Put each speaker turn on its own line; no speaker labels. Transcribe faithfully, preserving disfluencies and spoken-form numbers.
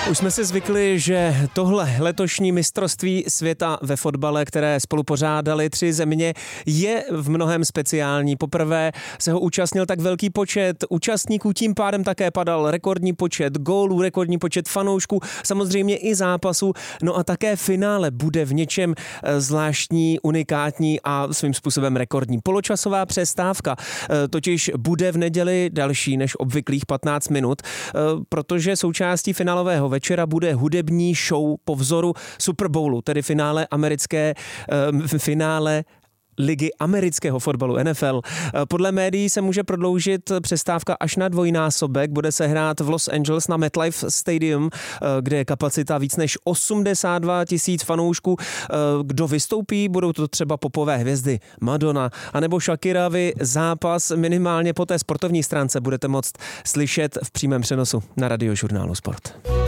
Už jsme si zvykli, že tohle letošní mistrovství světa ve fotbale, které spolu pořádali tři země, je v mnohem speciální. Poprvé se ho účastnil tak velký počet účastníků, tím pádem také padal rekordní počet gólů, rekordní počet fanoušků, samozřejmě i zápasů. No a také finále bude v něčem zvláštní, unikátní a svým způsobem rekordní. Poločasová přestávka totiž bude v neděli další než obvyklých patnáct minut, protože součástí finálového večera bude hudební show po vzoru Super Bowlu, tedy finále americké, finále ligy amerického fotbalu N F L. Podle médií se může prodloužit přestávka až na dvojnásobek. Bude se hrát v Los Angeles na MetLife Stadium, kde je kapacita víc než osmdesát dva tisíc fanoušků. Kdo vystoupí, budou to třeba popové hvězdy Madonna anebo Shakira. Vy zápas minimálně po té sportovní stránce budete moct slyšet v přímém přenosu na Radiožurnálu Sport.